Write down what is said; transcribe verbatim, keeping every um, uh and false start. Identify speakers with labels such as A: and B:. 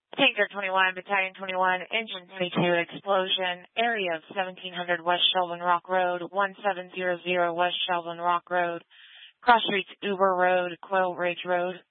A: Tanker twenty-one, Battalion twenty-one, Engine twenty-two, explosion, area of seventeen hundred West Shelburne Rock Road, one seven zero zero West Shelburne Rock Road, cross streets Uber Road, Quail Ridge Road.